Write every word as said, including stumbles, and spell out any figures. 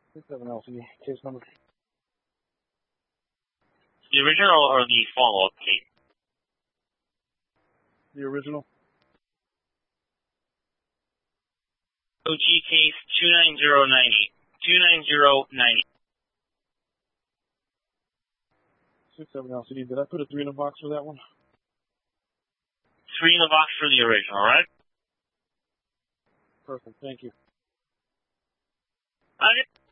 six seven L C D, case number. The original or the follow-up case? The original. O G case two nine zero nine eight. two nine zero nine eight. six seven L C D. Did I put a three in the box for that one? Three in the box for the original, right? Perfect. Thank you. Okay.